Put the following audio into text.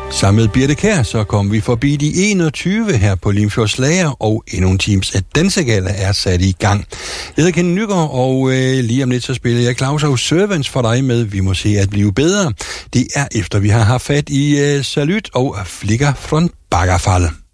Sammen med Birte Kjær, så kom vi forbi de 21 her på Limfjords Lager, og endnu en times dansegalla er sat i gang. Jeg hedder Kenny Nygaard, og lige om lidt så spiller jeg Claus og Servants for dig med Vi må se at blive bedre. Det er efter vi har haft fat i Salut og Flikker från Baggerfall.